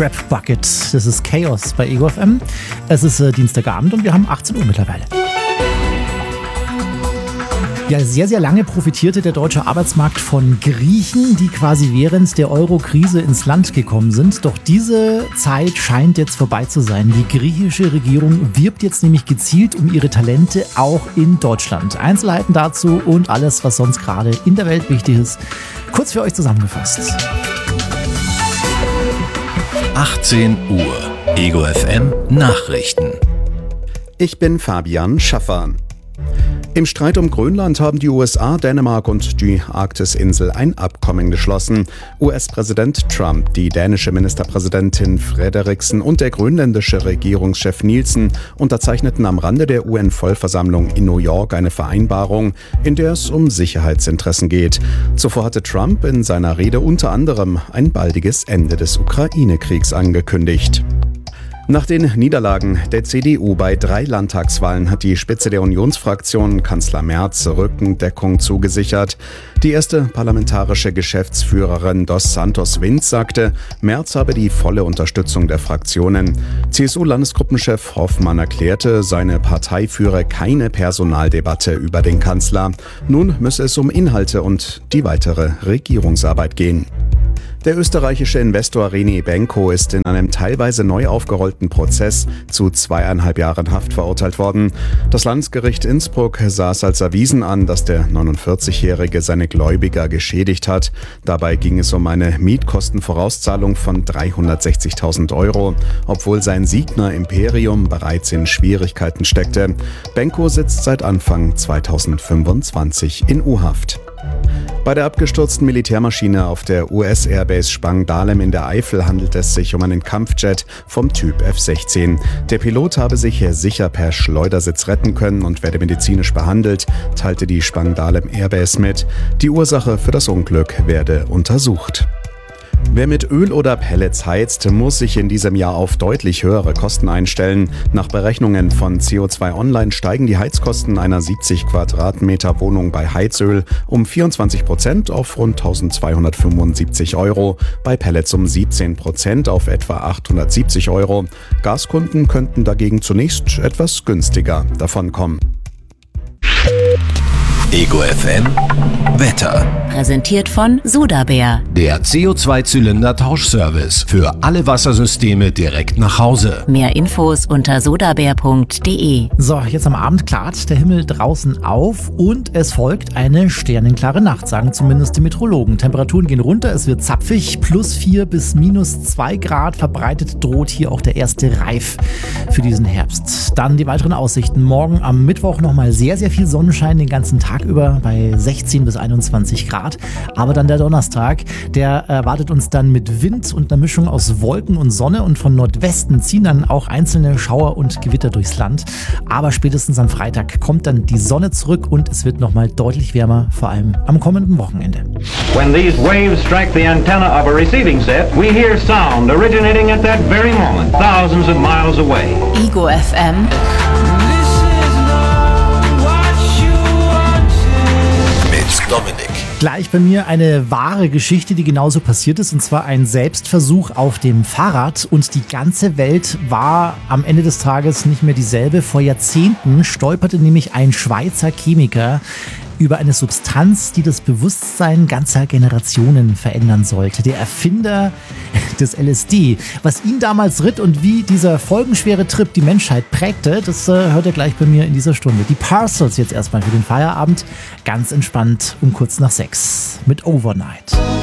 Crap Bucket. Das ist Chaos bei Ego FM. Es ist Dienstagabend und wir haben 18 Uhr mittlerweile. Ja, sehr, sehr lange profitierte der deutsche Arbeitsmarkt von Griechen, die quasi während der Euro-Krise ins Land gekommen sind. Doch diese Zeit scheint jetzt vorbei zu sein. Die griechische Regierung wirbt jetzt nämlich gezielt um ihre Talente auch in Deutschland. Einzelheiten dazu und alles, was sonst gerade in der Welt wichtig ist, kurz für euch zusammengefasst. 18 Uhr. Ego FM Nachrichten. Ich bin Fabian Schaffer. Im Streit um Grönland haben die USA, Dänemark und die Arktisinsel ein Abkommen geschlossen. US-Präsident Trump, die dänische Ministerpräsidentin Frederiksen und der grönländische Regierungschef Nielsen unterzeichneten am Rande der UN-Vollversammlung in New York eine Vereinbarung, in der es um Sicherheitsinteressen geht. Zuvor hatte Trump in seiner Rede unter anderem ein baldiges Ende des Ukraine-Kriegs angekündigt. Nach den Niederlagen der CDU bei 3 Landtagswahlen hat die Spitze der Unionsfraktion Kanzler Merz Rückendeckung zugesichert. Die erste parlamentarische Geschäftsführerin Dos Santos Vinz sagte, Merz habe die volle Unterstützung der Fraktionen. CSU-Landesgruppenchef Hoffmann erklärte, seine Partei führe keine Personaldebatte über den Kanzler. Nun müsse es um Inhalte und die weitere Regierungsarbeit gehen. Der österreichische Investor René Benko ist in einem teilweise neu aufgerollten Prozess zu 2,5 Jahren Haft verurteilt worden. Das Landesgericht Innsbruck sah es als erwiesen an, dass der 49-Jährige seine Gläubiger geschädigt hat. Dabei ging es um eine Mietkostenvorauszahlung von 360.000 Euro, obwohl sein Signa Imperium bereits in Schwierigkeiten steckte. Benko sitzt seit Anfang 2025 in U-Haft. Bei der abgestürzten Militärmaschine auf der US-Airbase Spangdahlem in der Eifel handelt es sich um einen Kampfjet vom Typ F-16. Der Pilot habe sich sicher per Schleudersitz retten können und werde medizinisch behandelt, teilte die Spangdahlem Airbase mit. Die Ursache für das Unglück werde untersucht. Wer mit Öl oder Pellets heizt, muss sich in diesem Jahr auf deutlich höhere Kosten einstellen. Nach Berechnungen von CO2 Online steigen die Heizkosten einer 70 Quadratmeter Wohnung bei Heizöl um 24% auf rund 1.275 Euro, bei Pellets um 17% auf etwa 870 Euro. Gaskunden könnten dagegen zunächst etwas günstiger davonkommen. Ego FM Wetter. Präsentiert von Sodabär. Der CO2-Zylinder-Tauschservice für alle Wassersysteme direkt nach Hause. Mehr Infos unter sodabär.de. So, jetzt am Abend klart der Himmel draußen auf und es folgt eine sternenklare Nacht, sagen zumindest die Meteorologen. Temperaturen gehen runter, es wird zapfig, +4 bis -2 Grad. Verbreitet droht hier auch der erste Reif für diesen Herbst. Dann die weiteren Aussichten. Morgen am Mittwoch nochmal sehr, sehr viel Sonnenschein den ganzen Tag über bei 16 bis 21 Grad. Aber dann der Donnerstag, der erwartet uns dann mit Wind und einer Mischung aus Wolken und Sonne und von Nordwesten ziehen dann auch einzelne Schauer und Gewitter durchs Land. Aber spätestens am Freitag kommt dann die Sonne zurück und es wird nochmal deutlich wärmer, vor allem am kommenden Wochenende. When these waves strike the antenna of a receiving set, we hear sound originating at that very moment, thousands of miles away. Ego FM. Dominik. Gleich bei mir eine wahre Geschichte, die genauso passiert ist, und zwar ein Selbstversuch auf dem Fahrrad. Und die ganze Welt war am Ende des Tages nicht mehr dieselbe. Vor Jahrzehnten stolperte nämlich ein Schweizer Chemiker über eine Substanz, die das Bewusstsein ganzer Generationen verändern sollte. Der Erfinder des LSD. Was ihn damals ritt und wie dieser folgenschwere Trip die Menschheit prägte, das hört ihr gleich bei mir in dieser Stunde. Die Parcels jetzt erstmal für den Feierabend. Ganz entspannt um kurz nach 6 mit Overnight.